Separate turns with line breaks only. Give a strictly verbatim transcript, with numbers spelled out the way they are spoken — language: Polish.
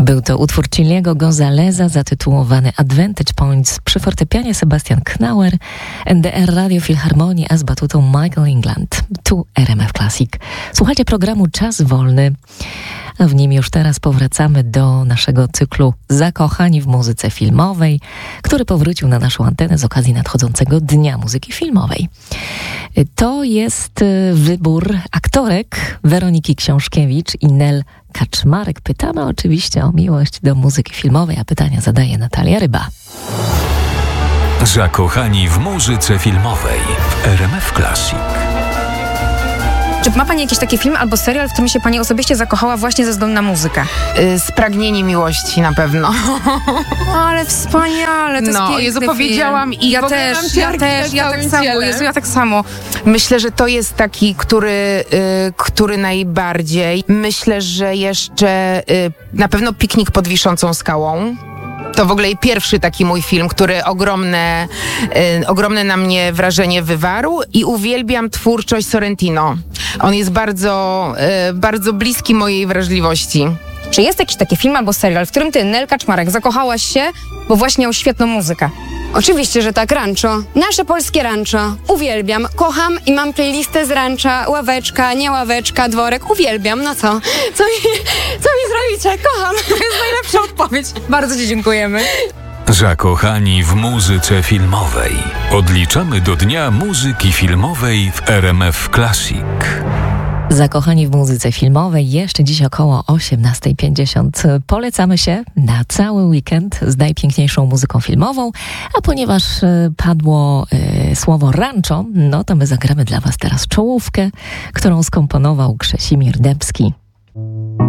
Był to utwór Chiliego Gonzaleza zatytułowany Advantage Points przy fortepianie Sebastian Knauer, N D R Radio Filharmonii, a z batutą Michael England. Tu R M F Classic. Słuchajcie programu Czas Wolny, a w nim już teraz powracamy do naszego cyklu Zakochani w muzyce filmowej, który powrócił na naszą antenę z okazji nadchodzącego Dnia Muzyki Filmowej. To jest wybór aktorek Weroniki Książkiewicz i Nel Kaczmarek. Pytamy oczywiście o miłość do muzyki filmowej, a pytania zadaje Natalia Ryba.
Zakochani w muzyce filmowej w R M F Classic.
Czy ma Pani jakiś taki film albo serial, w którym się Pani osobiście zakochała właśnie ze względu na muzykę?
Yy, Spragnienie miłości na pewno.
Ale wspaniale, to
no,
jest
Jezu,
film.
powiedziałam i
ja też, ja też, ja tak samo, Jezu, ja tak samo.
Myślę, że to jest taki, który, yy, który najbardziej. Myślę, że jeszcze yy, na pewno Piknik pod wiszącą skałą. To w ogóle pierwszy taki mój film, który ogromne, y, ogromne na mnie wrażenie wywarł i uwielbiam twórczość Sorrentino. On jest bardzo, y, bardzo bliski mojej wrażliwości.
Czy jest jakiś taki film albo serial, w którym ty, Nel Kaczmarek, zakochałaś się, bo właśnie miał świetną muzykę?
Oczywiście, że tak, rancho. Nasze polskie rancho. Uwielbiam, kocham i mam playlistę z rancha, ławeczka, nie ławeczka, dworek. Uwielbiam, no co? Co mi, co mi zrobicie? Kocham.
To jest najlepsza odpowiedź. Bardzo Ci dziękujemy.
Zakochani w muzyce filmowej. Odliczamy do Dnia Muzyki Filmowej w R M F Classic.
Zakochani w muzyce filmowej jeszcze dziś około osiemnasta pięćdziesiąt. Polecamy się na cały weekend z najpiękniejszą muzyką filmową, a ponieważ y, padło y, słowo rancho, no to my zagramy dla Was teraz czołówkę, którą skomponował Krzesimir Dębski.